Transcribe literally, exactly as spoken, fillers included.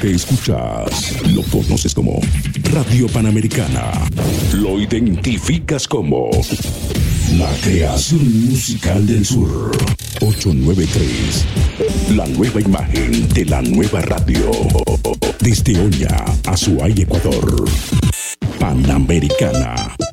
que escuchas lo conoces como Radio Panamericana. Lo identificas como la creación musical del sur. ochocientos noventa y tres. La nueva imagen de la nueva radio. Desde Oña, Azuay, Ecuador. Panamericana.